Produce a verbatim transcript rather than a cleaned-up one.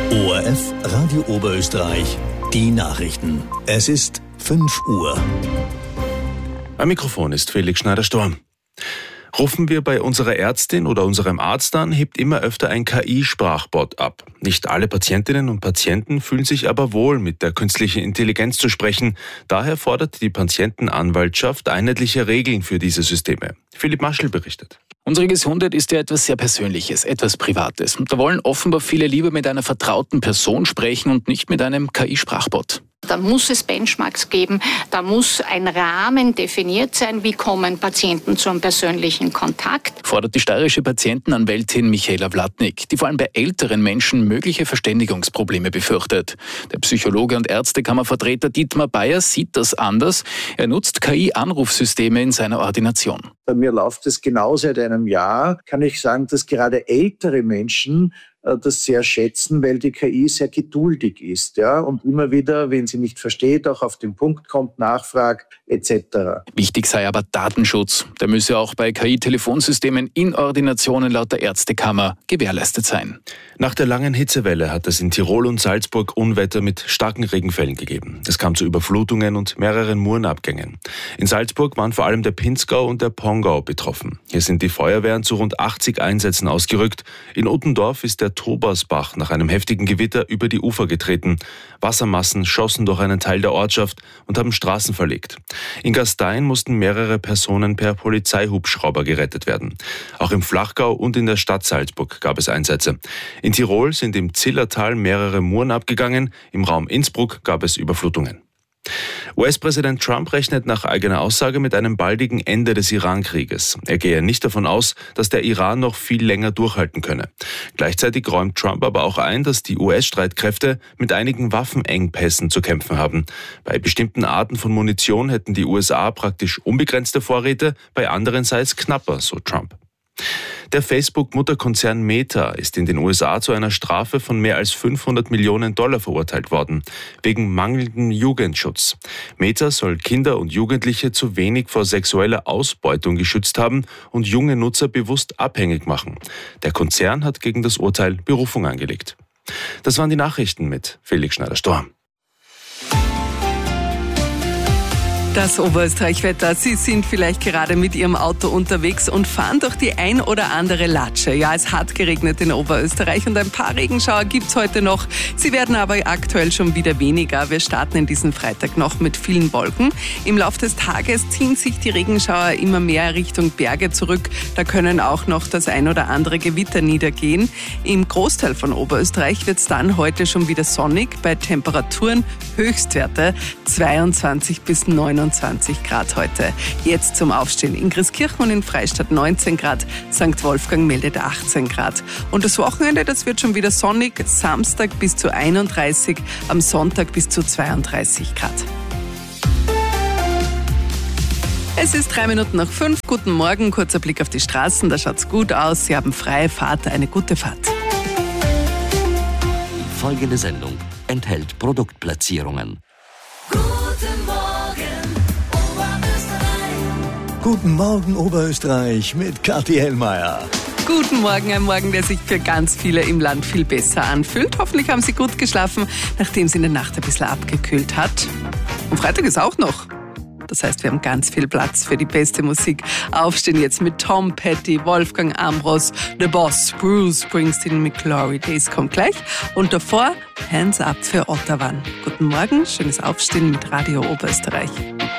O R F Radio Oberösterreich, die Nachrichten. Es ist fünf Uhr. Am Mikrofon ist Felix Schneider-Storm. Rufen wir bei unserer Ärztin oder unserem Arzt an, hebt immer öfter ein K I-Sprachbot ab. Nicht alle Patientinnen und Patienten fühlen sich aber wohl, mit der künstlichen Intelligenz zu sprechen. Daher fordert die Patientenanwaltschaft einheitliche Regeln für diese Systeme. Philipp Maschel berichtet. Unsere Gesundheit ist ja etwas sehr Persönliches, etwas Privates. Da wollen offenbar viele lieber mit einer vertrauten Person sprechen und nicht mit einem K I-Sprachbot. Da muss es Benchmarks geben, da muss ein Rahmen definiert sein, wie kommen Patienten zum persönlichen Kontakt. Fordert die steirische Patientenanwältin Michaela Wlatnik, die vor allem bei älteren Menschen mögliche Verständigungsprobleme befürchtet. Der Psychologe und Ärztekammervertreter Dietmar Bayer sieht das anders. Er nutzt K I-Anrufsysteme in seiner Ordination. Bei mir läuft es genau seit einem Jahr. Kann ich sagen, dass gerade ältere Menschen das sehr schätzen, weil die K I sehr geduldig ist, ja, und immer wieder, wenn sie nicht versteht, auch auf den Punkt kommt, nachfragt, et cetera. Wichtig sei aber Datenschutz. Der müsse auch bei K I-Telefonsystemen in Ordinationen laut der Ärztekammer gewährleistet sein. Nach der langen Hitzewelle hat es in Tirol und Salzburg Unwetter mit starken Regenfällen gegeben. Es kam zu Überflutungen und mehreren Murenabgängen. In Salzburg waren vor allem der Pinzgau und der Pongau betroffen. Hier sind die Feuerwehren zu rund achtzig Einsätzen ausgerückt. In Uttendorf ist der Tobersbach nach einem heftigen Gewitter über die Ufer getreten. Wassermassen schossen durch einen Teil der Ortschaft und haben Straßen verlegt. In Gastein mussten mehrere Personen per Polizeihubschrauber gerettet werden. Auch im Flachgau und in der Stadt Salzburg gab es Einsätze. In Tirol sind im Zillertal mehrere Muren abgegangen, im Raum Innsbruck gab es Überflutungen. U S-Präsident Trump rechnet nach eigener Aussage mit einem baldigen Ende des Iran-Krieges. Er gehe nicht davon aus, dass der Iran noch viel länger durchhalten könne. Gleichzeitig räumt Trump aber auch ein, dass die U S-Streitkräfte mit einigen Waffenengpässen zu kämpfen haben. Bei bestimmten Arten von Munition hätten die U S A praktisch unbegrenzte Vorräte, bei anderen sei es knapper, so Trump. Der Facebook-Mutterkonzern Meta ist in den U S A zu einer Strafe von mehr als fünfhundert Millionen Dollar verurteilt worden, wegen mangelndem Jugendschutz. Meta soll Kinder und Jugendliche zu wenig vor sexueller Ausbeutung geschützt haben und junge Nutzer bewusst abhängig machen. Der Konzern hat gegen das Urteil Berufung angelegt. Das waren die Nachrichten mit Felix Schneider-Storm. Das Oberösterreich-Wetter. Sie sind vielleicht gerade mit Ihrem Auto unterwegs und fahren durch die ein oder andere Latsche. Ja, es hat geregnet in Oberösterreich und ein paar Regenschauer gibt's heute noch. Sie werden aber aktuell schon wieder weniger. Wir starten in diesen Freitag noch mit vielen Wolken. Im Laufe des Tages ziehen sich die Regenschauer immer mehr Richtung Berge zurück. Da können auch noch das ein oder andere Gewitter niedergehen. Im Großteil von Oberösterreich wird's dann heute schon wieder sonnig bei Temperaturen Höchstwerte zweiundzwanzig bis neunundzwanzig Grad heute. Jetzt zum Aufstehen. In Grieskirchen und in Freistadt neunzehn Grad, Sankt Wolfgang meldet achtzehn Grad. Und das Wochenende, das wird schon wieder sonnig, Samstag bis zu einunddreißig, am Sonntag bis zu zweiunddreißig Grad. Es ist drei Minuten nach fünf. Guten Morgen, kurzer Blick auf die Straßen, da schaut's gut aus. Sie haben freie Fahrt, eine gute Fahrt. Die folgende Sendung enthält Produktplatzierungen. Guten Morgen, Oberösterreich. Guten Morgen, Oberösterreich mit Kathi Hellmeier. Guten Morgen, ein Morgen, der sich für ganz viele im Land viel besser anfühlt. Hoffentlich haben Sie gut geschlafen, nachdem es in der Nacht ein bisschen abgekühlt hat. Und Freitag ist auch noch. Das heißt, wir haben ganz viel Platz für die beste Musik. Aufstehen jetzt mit Tom Petty, Wolfgang Ambros, The Boss, Bruce Springsteen mit Glory Days kommt gleich. Und davor Hands Up für Ottawa. Guten Morgen, schönes Aufstehen mit Radio Oberösterreich.